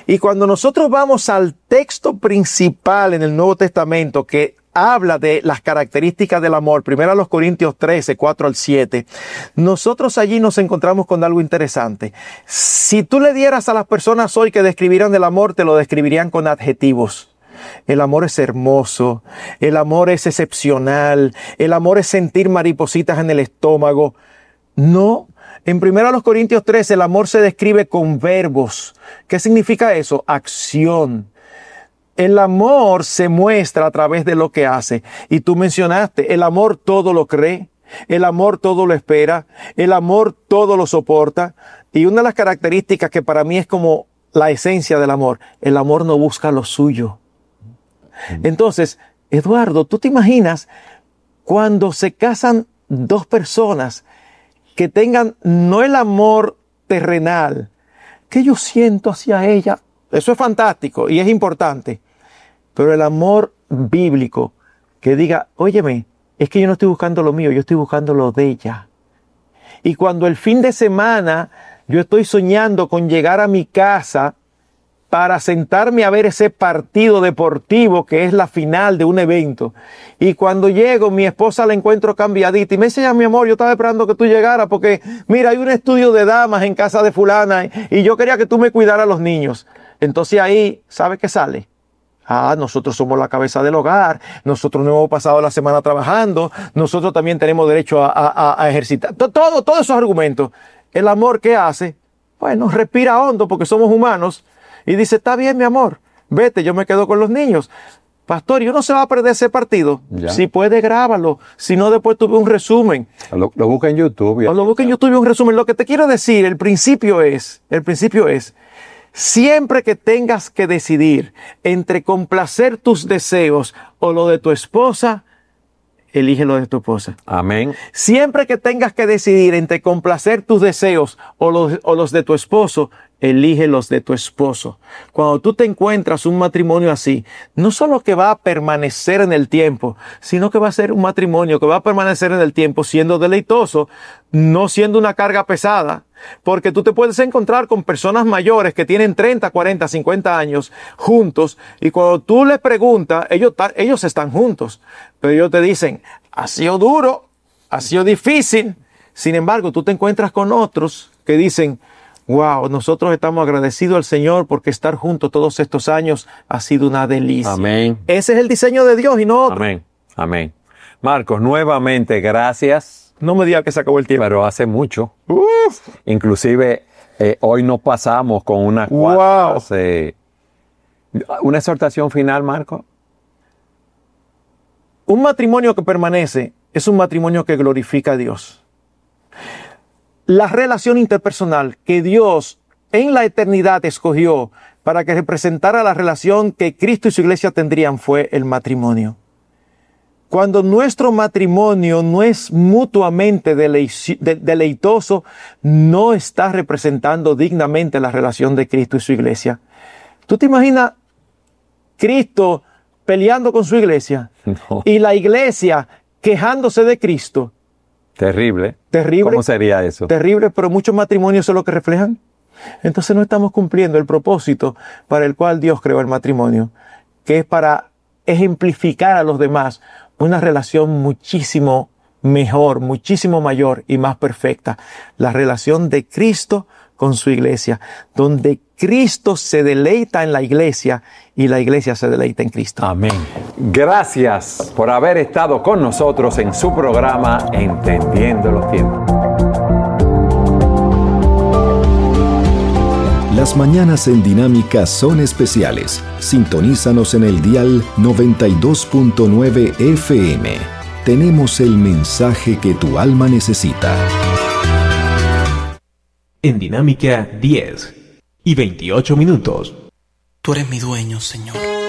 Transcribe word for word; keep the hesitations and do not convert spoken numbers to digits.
Y cuando nosotros vamos al texto principal en el Nuevo Testamento que habla de las características del amor, primero a los Corintios trece, cuatro al siete, nosotros allí nos encontramos con algo interesante. Si tú le dieras a las personas hoy que describieran el amor, te lo describirían con adjetivos. El amor es hermoso, el amor es excepcional, el amor es sentir maripositas en el estómago. No, en primero a los Corintios trece el amor se describe con verbos. ¿Qué significa eso? Acción. El amor se muestra a través de lo que hace. Y tú mencionaste, el amor todo lo cree, el amor todo lo espera, el amor todo lo soporta. Y una de las características que para mí es como la esencia del amor, el amor no busca lo suyo. Entonces, Eduardo, ¿tú te imaginas cuando se casan dos personas que tengan no el amor terrenal que yo siento hacia ella? Eso es fantástico y es importante. Pero el amor bíblico que diga, óyeme, es que yo no estoy buscando lo mío, yo estoy buscando lo de ella. Y cuando el fin de semana yo estoy soñando con llegar a mi casa para sentarme a ver ese partido deportivo que es la final de un evento. Y cuando llego, mi esposa la encuentro cambiadita y me dice, ya, mi amor, yo estaba esperando que tú llegaras porque, mira, hay un estudio de damas en casa de fulana y yo quería que tú me cuidaras a los niños. Entonces ahí, ¿sabe qué sale? Ah, nosotros somos la cabeza del hogar, nosotros no hemos pasado la semana trabajando, nosotros también tenemos derecho a, a, a ejercitar. Todo, todos esos argumentos. El amor, ¿qué hace? Bueno, respira hondo porque somos humanos y dice, está bien, mi amor, vete, yo me quedo con los niños. Pastor, ¿y uno se va a perder ese partido? Ya. Si puede, grábalo. Si no, después tuve un resumen. Lo, lo busca en YouTube. O lo busca en YouTube un resumen. Lo que te quiero decir, el principio es, el principio es, siempre que tengas que decidir entre complacer tus deseos o lo de tu esposa, elige lo de tu esposa. Amén. Siempre que tengas que decidir entre complacer tus deseos o los, o los de tu esposo, elige los de tu esposo. Cuando tú te encuentras un matrimonio así, no solo que va a permanecer en el tiempo, sino que va a ser un matrimonio que va a permanecer en el tiempo siendo deleitoso, no siendo una carga pesada. Porque tú te puedes encontrar con personas mayores que tienen treinta, cuarenta, cincuenta años juntos y cuando tú les preguntas, ellos, ellos están juntos, pero ellos te dicen, ha sido duro, ha sido difícil. Sin embargo, tú te encuentras con otros que dicen, wow, nosotros estamos agradecidos al Señor porque estar juntos todos estos años ha sido una delicia. Amén. Ese es el diseño de Dios y no otro. Amén, amén. Marcos, nuevamente, gracias. No me diga que se acabó el tiempo. Pero hace mucho. Uf. Inclusive, eh, hoy nos pasamos con unas wow. cuantas. Eh, ¿Una exhortación final, Marcos? Un matrimonio que permanece es un matrimonio que glorifica a Dios. La relación interpersonal que Dios en la eternidad escogió para que representara la relación que Cristo y su iglesia tendrían fue el matrimonio. Cuando nuestro matrimonio no es mutuamente deleitoso, no está representando dignamente la relación de Cristo y su iglesia. ¿Tú te imaginas Cristo peleando con su iglesia? No. Y la iglesia quejándose de Cristo. Terrible. Terrible. ¿Cómo sería eso? Terrible, pero muchos matrimonios son lo que reflejan. Entonces no estamos cumpliendo el propósito para el cual Dios creó el matrimonio, que es para ejemplificar a los demás una relación muchísimo mejor, muchísimo mayor y más perfecta. La relación de Cristo con su iglesia, donde Cristo se deleita en la iglesia y la iglesia se deleita en Cristo. Amén. Gracias por haber estado con nosotros en su programa Entendiendo los Tiempos. Las mañanas en Dinámica son especiales. Sintonízanos en el dial noventa y dos punto nueve F M. Tenemos el mensaje que tu alma necesita. En Dinámica diez y veintiocho minutos. Tú eres mi dueño, Señor.